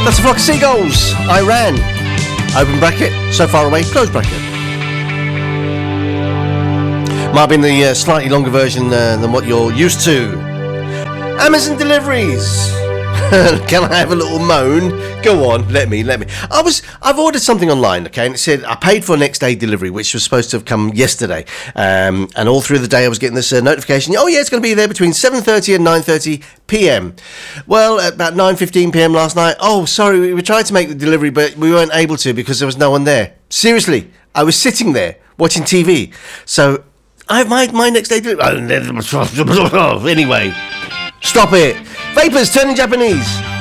That's a flock of seagulls. Iran. Open bracket. So far away. Close bracket. Might have been the slightly longer version than what you're used to. Amazon deliveries. Can I have a little moan? Go on, let me. I've ordered something online, okay, and it said I paid for next day delivery, which was supposed to have come yesterday. And all through the day I was getting this notification. Oh yeah, it's going to be there between 7:30 and 9:30 p.m. Well, at about 9:15 p.m. last night. Oh, sorry, we were trying to make the delivery, but we weren't able to because there was no one there. Seriously, I was sitting there watching TV. So I have my next day delivery. Anyway, stop it. Vapors turning Japanese.